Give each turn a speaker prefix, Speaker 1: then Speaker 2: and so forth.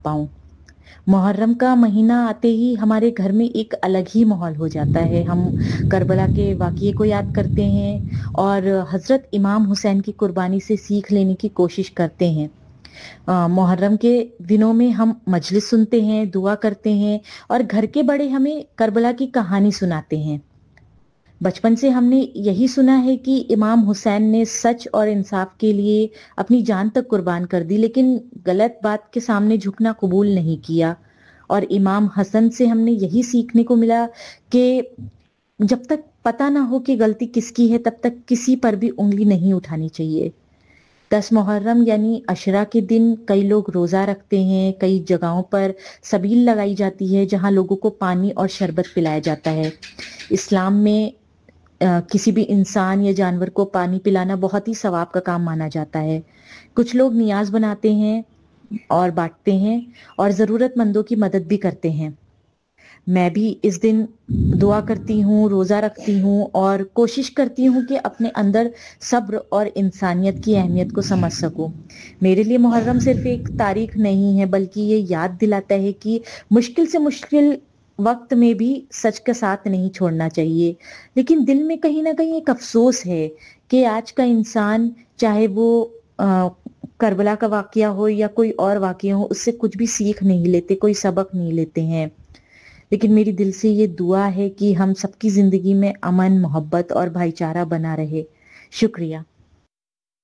Speaker 1: पाऊं। मुहर्रम का महीना आते ही हमारे घर में एक अलग ही माहौल हो जाता है। हम करबला के वाक़ये को याद करते हैं और हज़रत इमाम हुसैन की कुर्बानी से सीख लेने की कोशिश करते हैं। मुहर्रम के दिनों में हम मजलिस सुनते हैं, दुआ करते हैं और घर के बड़े हमें करबला की कहानी सुनाते हैं। बचपन से हमने यही सुना है कि इमाम हुसैन ने सच और इंसाफ के लिए अपनी जान तक कुर्बान कर दी, लेकिन गलत बात के सामने झुकना कबूल नहीं किया। और इमाम हसन से हमने यही सीखने को मिला कि जब तक पता ना हो कि गलती किसकी है, तब तक किसी पर भी उंगली नहीं उठानी चाहिए। 10 मुहर्रम यानी अशरा के दिन कई लोग रोजा रखते हैं। कई जगहों पर सबील लगाई जाती है जहां लोगों को पानी और शरबत पिलाया जाता है। इस्लाम में किसी भी इंसान या जानवर को पानी पिलाना बहुत ही सवाब का काम माना जाता है। कुछ लोग नियाज बनाते हैं और बांटते हैं और ज़रूरतमंदों की मदद भी करते हैं। मैं भी इस दिन दुआ करती हूँ, रोज़ा रखती हूँ और कोशिश करती हूँ कि अपने अंदर सब्र और इंसानियत की अहमियत को समझ सकूँ। मेरे लिए मुहर्रम सिर्फ एक तारीख नहीं है, बल्कि ये याद दिलाता है कि मुश्किल से मुश्किल वक्त में भी सच का साथ नहीं छोड़ना चाहिए। लेकिन दिल में कहीं ना कहीं एक अफसोस है कि आज का इंसान, चाहे वो करबला का वाकया हो या कोई और वाकया हो, उससे कुछ भी सीख नहीं लेते, कोई सबक नहीं लेते हैं। लेकिन मेरी दिल से ये दुआ है कि हम सबकी जिंदगी में अमन, मोहब्बत और भाईचारा बना रहे। शुक्रिया।